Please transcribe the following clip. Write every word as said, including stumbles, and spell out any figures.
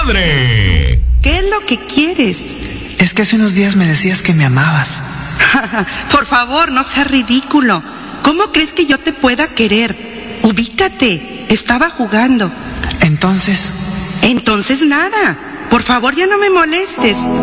padre. ¿Qué es lo que quieres? Es que hace unos días me decías que me amabas. Por favor, no seas ridículo. ¿Cómo crees que yo te pueda querer? Ubícate. Estaba jugando. Entonces... Entonces nada. Por favor, ya no me molestes.